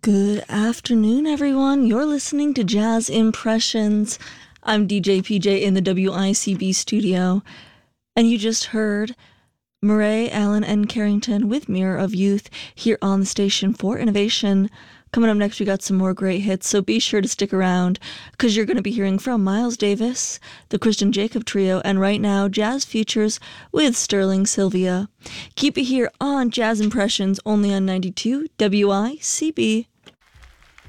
Good afternoon, everyone. You're listening to Jazz Impressions. I'm DJ PJ in the WICB studio, and you just heard Murray, Allen, and Carrington with Mirror of Youth here on the station for Innovation. Coming up next, we got some more great hits, so be sure to stick around, because you're going to be hearing from Miles Davis, the Christian Jacob Trio, and right now, Jazz Futures with Sterling Sylvia. Keep it here on Jazz Impressions, only on 92 WICB.